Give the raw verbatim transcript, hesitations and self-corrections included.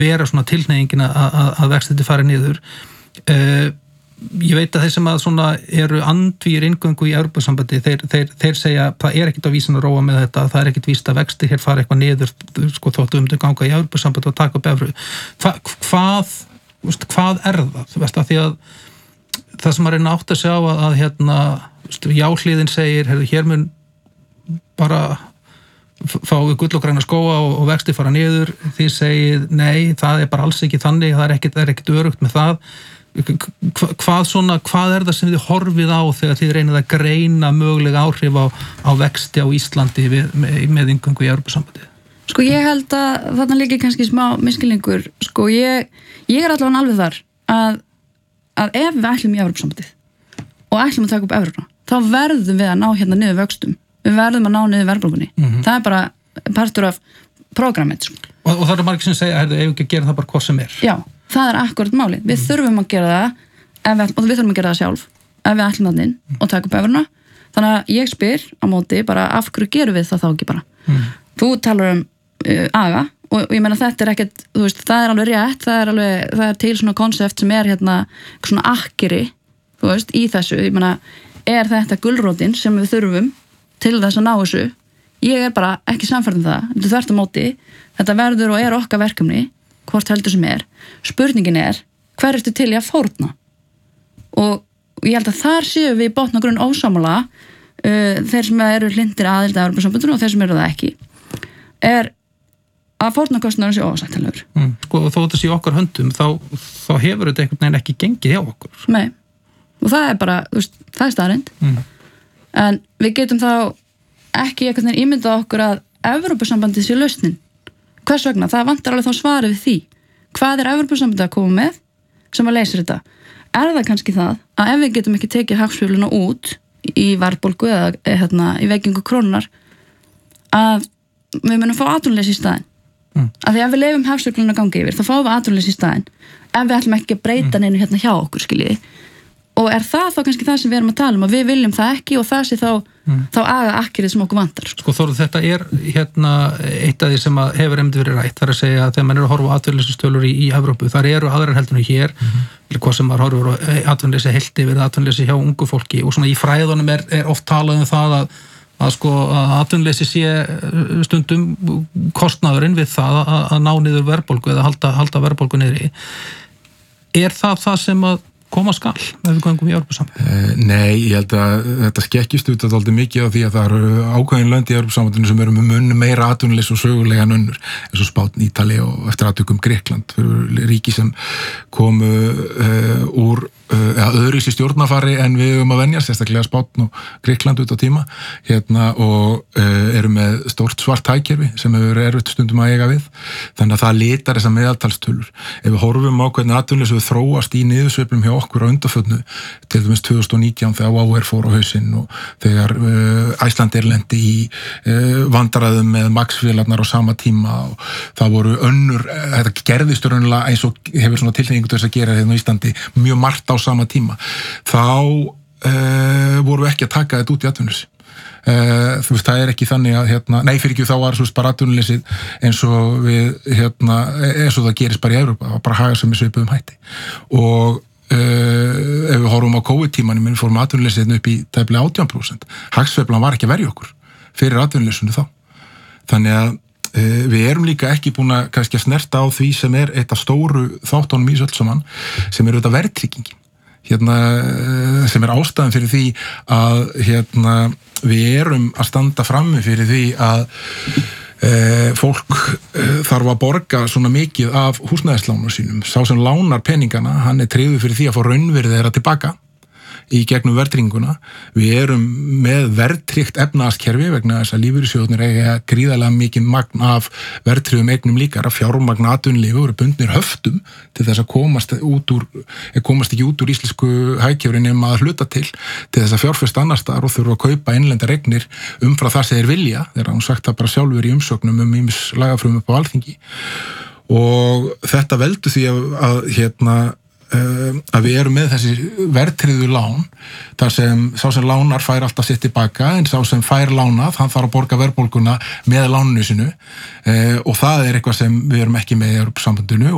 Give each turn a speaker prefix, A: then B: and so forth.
A: vera svona tilhneigingin að, að vextir fari niður. Uh, ég veit að þeir sem að svona eru andvígir inngöngu í Evrópusambandi, þeir, þeir, þeir segja það er ekkit á vísan að róa með þetta, það er ekkit víst að vextir hér fara eitthvað niður, sko þóttu um þau ganga í Evrópusambandi og taka upp evru. Hva, hvað, veist, hvað er það? Þú veist að því að það sem að reyna átt að sjá að, að hérna, jáhliðin segir, heyrðu, hér mun bara fá við gull og græna skóga og, og vextir fara niður, því segir nei, það er bara alls ekki þannig, það er ekkit, það er ekkit örugt með það. Hvað svona, hvað er það sem þið horfið á þegar þið reynið að greina mögulega áhrif á, á vexti á Íslandi við, með, með inngöngu í Evrópusambandið?
B: Sko ég held að þarna líka kannski smá miskilningur, sko ég, ég er allavega alveg þar að, að ef við ætlum í Evrópusambandið og ætlum að taka upp Evrópa, þá verðum við að ná hérna niður vöxtum, við verðum að ná niður verðbólgunni, mm-hmm. það er bara partur af prógrammið. Sko. Og, og það er margir sem segja, ef við ekki gera það bara hvað sem er. Já. Það er akkurat málið. Við mm. þurfum að gera það ef við, og við þurfum að gera það sjálf ef við ætlum þannig mm. og taka upp evruna. Þannig að ég spyr á móti bara af hverju gerum við það þá ekki bara. Mm. Þú talar um uh, aga og, og ég meina þetta er ekkert, þú veist, það er alveg rétt, það er alveg, það er til svona konsept sem er hérna svona akkeri, þú veist, í þessu. Ég meina, er þetta gulrótin sem við þurfum til þess að ná þessu? Ég er bara ekki samfærð um það. Þetta þvert á móti, þetta verður og er okkar verkefni hvort heldur sem er. Spurningin er, hver ertu til í að fórna? Og ég held að þar séu við í botn og grunn ósámála, uh, þeir sem eru hlindir aðild að Evrópusambandinu og þeir sem eru það ekki, er að fórnarkostnaðurinn sé óásættanlegur.
A: Mm, sko, og þó þetta sé í okkar höndum, þá, þá hefur þetta einhvern veginn ekki gengið hjá okkur.
B: Nei, og það er bara, þú veist, það er staðreynd. Mm. En við getum þá ekki einhvern veginn ímyndað okkur að Evrópusambandið sé lausnin. Hvers vegna? Það vantar alveg þá svarið við því. Hvað er Evrópusambandið að koma með sem að leysa þetta? Er það kannski það að ef við getum ekki tekið hagsveifluna út í verðbólgu eða hérna, í veikingu krónunar að við munum fá atvinnuleysi í staðinn? Mm. Af því að ef við leyfum hagsveifluna að ganga yfir, þá fáum við atvinnuleysi í staðinn. Ef við ætlum ekki að breyta mm. neinu hérna hjá okkur, skiljiði. Og er það þá kannski það sem við erum að tala um að við viljum það ekki og það sé þá, mm. þá aga akkerið sem okkur vantar.
A: Sko Þórður, þetta er hérna eitt af því sem að hefur einmitt verið rætt, þar að segja að þegar mann eru að horfa á atvinnleysistölur í, í Evrópu, þar eru aðrar heldur en hér, mm-hmm. hvað sem maður horfur á atvinnleysi heilt yfir atvinnleysi hjá ungu fólki og svona í fræðunum er, er oft talað um það að, að sko að atvinnleysi sé stundum kostnaðurinn við það að, að ná niður verðbólgu eða halda, halda verðbólgu niðri. Er það það sem að koma skall ef við gangum í Evrópusambandið?
C: Uh, nei, ég held að þetta skekkist út að aldrei mikið af því að það eru ákveðin lönd í Evrópusambandinu sem eru með munnu meira atvinnuleysi og sögulega en önnur, eins og Spánn, Ítalía og eftir atvikum Grikkland, fyrir ríki sem komu uh, úr uh, eða öðruvísi stjórnarfari en við höfum að venja, sérstaklega Spánn og Grikkland út á tíma, hérna og uh, eru með stórt svart hagkerfi sem hefur erfitt stundum að eiga við, þannig að það litar þessar meðaltalstölur. Ef við horfum á hvernig atvinnuleysi við þróast í niðursveiflum hjá okkur á undanförnu, til dæmis tvö þúsund og nítján þegar WOW Air fór á hausinn og þegar uh, Icelandair lendi í uh, vandræðum með Max-vélarnar á sama tíma og það voru önnur, uh, þetta gerðist raunlega eins og hefur svona tilhengingu til þess að gera hérna á Íslandi mjög margt á sama tíma. Þá uh, voru við ekki að taka þetta út í atvinnuleysi. Uh, þú veist, það er ekki þannig að hérna, nei fyrir ekki þá var svo bara atvinnuleysið eins og við, hérna, eins og það gerist bara í Evrópa, bara haga sem við svipuðum hætti og Uh, ef við horfum á COVID-tímanum við fórum atvinnuleysiðin upp í tæplega átján prósent. Hagsveiflan var ekki að verja okkur fyrir atvinnuleysinu þá. Þannig að uh, við erum líka ekki búin að kannski að snerta á því sem er eitt af stóru þáttunum í þessu öll saman, sem er auðvitað verðtryggingin. Hérna, uh, sem er ástæðan fyrir því að hérna, við erum að standa frammi fyrir því að Eh, fólk eh, þarf að borga svona mikið af húsnæðislánum sínum. Sá sem lánar peningana, hann er tryggður fyrir því að fá raunvirði þeirra tilbaka í gegnum verðtrygginguna. Við erum með verðtryggt efnahagskerfi vegna þess að lífeyrissjóðirnir eiga gríðarlega mikið magn af verðtryggðum eignum líka, að fjármagn atvinnulífi voru bundnir höftum til þess að komast út úr, komast ekki út úr íslensku hagkerfi nema að hluta til, til þess að fjárfesta annars staðar og þurfa að kaupa innlendar eignir umfram það sem þeir vilja, þeir hafa sagt það bara sjálfur í umsögnum um ýmis lagafrumvarp upp á Alþingi. Og þetta veldur því að, að hérna að við erum með þessi verðtryggðu lán, þar sem sá sem lánar fær alltaf sitt tilbaka, en sá sem fær lánað, hann þarf að borga verðbólguna með láninu sinu, og það er eitthvað sem við erum ekki með í Evrópusambandinu